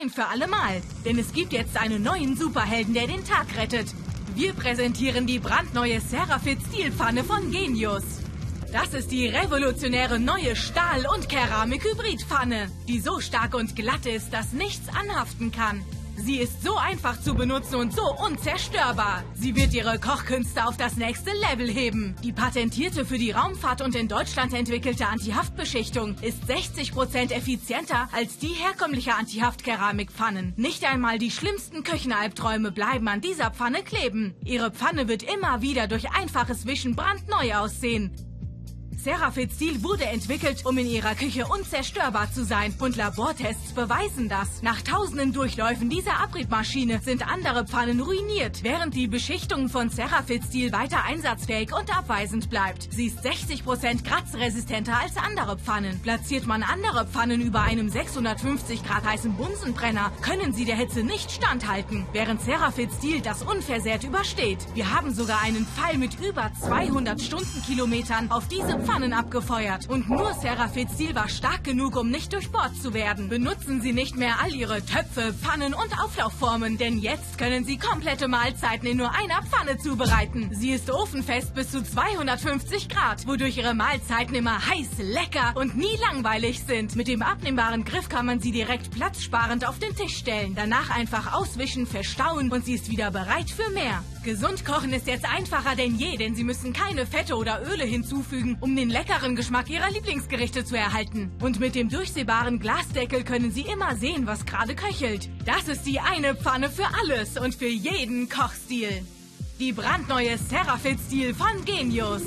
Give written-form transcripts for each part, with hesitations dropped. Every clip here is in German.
Für alle Mal, denn es gibt jetzt einen neuen Superhelden, der den Tag rettet. Wir präsentieren die brandneue Cerafit Stilpfanne von Genius. Das ist die revolutionäre neue Stahl- und Keramik-Hybridpfanne, die so stark und glatt ist, dass nichts anhaften kann. Sie ist so einfach zu benutzen und so unzerstörbar. Sie wird Ihre Kochkünste auf das nächste Level heben. Die patentierte für die Raumfahrt und in Deutschland entwickelte Antihaftbeschichtung ist 60% effizienter als die herkömmliche Antihaft-Keramikpfannen. Nicht einmal die schlimmsten Küchenalbträume bleiben an dieser Pfanne kleben. Ihre Pfanne wird immer wieder durch einfaches Wischen brandneu aussehen. Cerafit Stil wurde entwickelt, um in Ihrer Küche unzerstörbar zu sein. Und Labortests beweisen das. Nach tausenden Durchläufen dieser Abriebmaschine sind andere Pfannen ruiniert, während die Beschichtung von Cerafit Stil weiter einsatzfähig und abweisend bleibt. Sie ist 60% kratzresistenter als andere Pfannen. Platziert man andere Pfannen über einem 650 Grad heißen Bunsenbrenner, können sie der Hitze nicht standhalten, während Cerafit Stil das unversehrt übersteht. Wir haben sogar einen Fall mit über 200 Stundenkilometern auf diese Pfannen abgefeuert. Und nur Cerafit Stil war stark genug, um nicht durchbohrt zu werden. Benutzen Sie nicht mehr all Ihre Töpfe, Pfannen und Auflaufformen, denn jetzt können Sie komplette Mahlzeiten in nur einer Pfanne zubereiten. Sie ist ofenfest bis zu 250 Grad, wodurch Ihre Mahlzeiten immer heiß, lecker und nie langweilig sind. Mit dem abnehmbaren Griff kann man sie direkt platzsparend auf den Tisch stellen. Danach einfach auswischen, verstauen und sie ist wieder bereit für mehr. Gesund kochen ist jetzt einfacher denn je, denn Sie müssen keine Fette oder Öle hinzufügen, um den leckeren Geschmack Ihrer Lieblingsgerichte zu erhalten. Und mit dem durchsehbaren Glasdeckel können Sie immer sehen, was gerade köchelt. Das ist die eine Pfanne für alles und für jeden Kochstil. Die brandneue Cerafit Stil von Genius.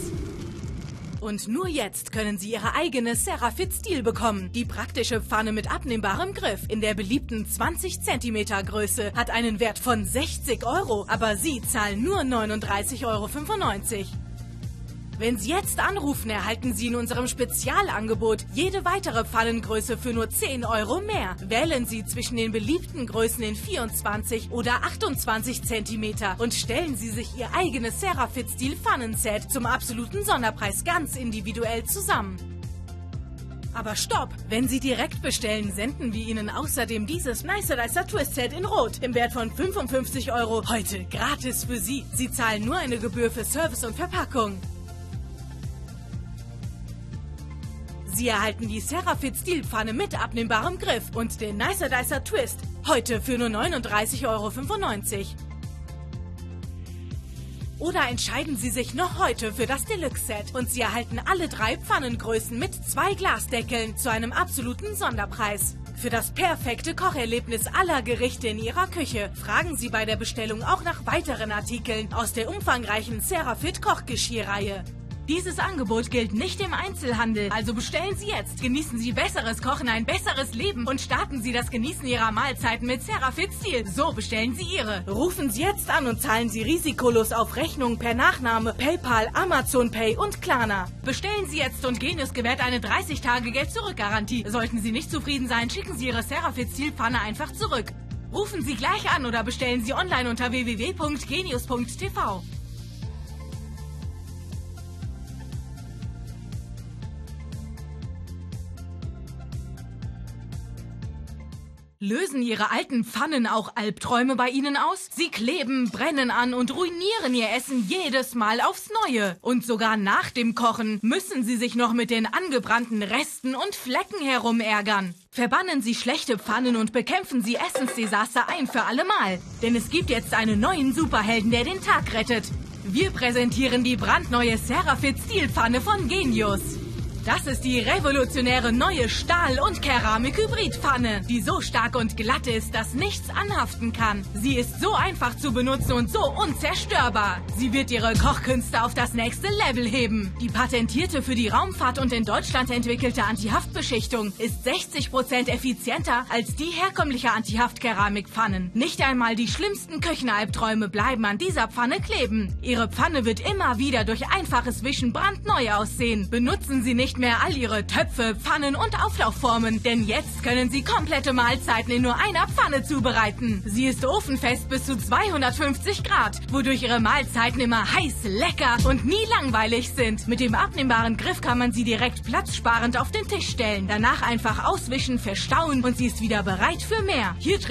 Und nur jetzt können Sie Ihre eigene Cerafit Stil bekommen. Die praktische Pfanne mit abnehmbarem Griff in der beliebten 20 cm Größe hat einen Wert von 60 €, aber Sie zahlen nur 39,95 €. Wenn Sie jetzt anrufen, erhalten Sie in unserem Spezialangebot jede weitere Pfannengröße für nur 10 € mehr. Wählen Sie zwischen den beliebten Größen in 24 oder 28 cm und stellen Sie sich Ihr eigenes Cerafit Stil Pfannenset zum absoluten Sonderpreis ganz individuell zusammen. Aber stopp! Wenn Sie direkt bestellen, senden wir Ihnen außerdem dieses Nice Dicer Twist Set in Rot im Wert von 55 € heute gratis für Sie. Sie zahlen nur eine Gebühr für Service und Verpackung. Sie erhalten die Cerafit Stilpfanne mit abnehmbarem Griff und den Nice Dicer Twist heute für nur 39,95 €. Oder entscheiden Sie sich noch heute für das Deluxe-Set und Sie erhalten alle 3 Pfannengrößen mit 2 Glasdeckeln zu einem absoluten Sonderpreis. Für das perfekte Kocherlebnis aller Gerichte in Ihrer Küche fragen Sie bei der Bestellung auch nach weiteren Artikeln aus der umfangreichen Cerafit Kochgeschirrreihe. Dieses Angebot gilt nicht im Einzelhandel, also bestellen Sie jetzt. Genießen Sie besseres Kochen, ein besseres Leben und starten Sie das Genießen Ihrer Mahlzeiten mit Cerafit Stil. So bestellen Sie Ihre. Rufen Sie jetzt an und zahlen Sie risikolos auf Rechnung per Nachname, PayPal, Amazon Pay und Klarna. Bestellen Sie jetzt und Genius gewährt eine 30-Tage-Geld-Zurück-Garantie. Sollten Sie nicht zufrieden sein, schicken Sie Ihre Cerafit Stil-Pfanne einfach zurück. Rufen Sie gleich an oder bestellen Sie online unter www.genius.tv. Lösen Ihre alten Pfannen auch Albträume bei Ihnen aus? Sie kleben, brennen an und ruinieren Ihr Essen jedes Mal aufs Neue. Und sogar nach dem Kochen müssen Sie sich noch mit den angebrannten Resten und Flecken herumärgern. Verbannen Sie schlechte Pfannen und bekämpfen Sie Essensdesaster ein für alle Mal. Denn es gibt jetzt einen neuen Superhelden, der den Tag rettet. Wir präsentieren die brandneue Cerafit Stilpfanne von Genius. Das ist die revolutionäre neue Stahl- und Keramik-Hybridpfanne, die so stark und glatt ist, dass nichts anhaften kann. Sie ist so einfach zu benutzen und so unzerstörbar. Sie wird Ihre Kochkünste auf das nächste Level heben. Die patentierte für die Raumfahrt und in Deutschland entwickelte Antihaftbeschichtung ist 60% effizienter als die herkömmliche Antihaft-Keramikpfannen. Nicht einmal die schlimmsten Küchenalbträume bleiben an dieser Pfanne kleben. Ihre Pfanne wird immer wieder durch einfaches Wischen brandneu aussehen. Benutzen Sie nicht mehr all Ihre Töpfe, Pfannen und Auflaufformen, denn jetzt können Sie komplette Mahlzeiten in nur einer Pfanne zubereiten. Sie ist ofenfest bis zu 250 Grad, wodurch Ihre Mahlzeiten immer heiß, lecker und nie langweilig sind. Mit dem abnehmbaren Griff kann man sie direkt platzsparend auf den Tisch stellen. Danach einfach auswischen, verstauen und sie ist wieder bereit für mehr. Hier